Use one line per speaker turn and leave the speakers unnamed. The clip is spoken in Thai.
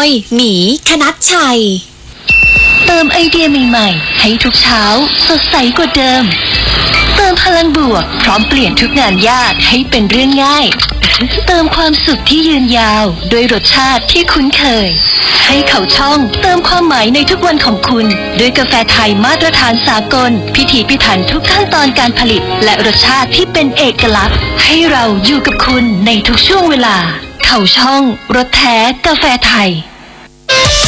ยหมีคณัชชัย
เติมไอเดียใหม่ๆให้ทุกเช้าสดใสกว่าเดิมเติมพลังบวกพร้อมเปลี่ยนทุกงานยากให้เป็นเรื่องง่ายเติมความสุขที่ยืนยาวด้วยรสชาติที่คุ้นเคยให้เขาช่องเติมความหมายในทุกวันของคุณด้วยกาแฟไทยมาตรฐานสากลพิถีพิถันทุกขั้นตอนการผลิตและรสชาติที่เป็นเอกลักษณ์ให้เราอยู่กับคุณในทุกช่วงเวลาเขาช่องรสแท้กาแฟไทย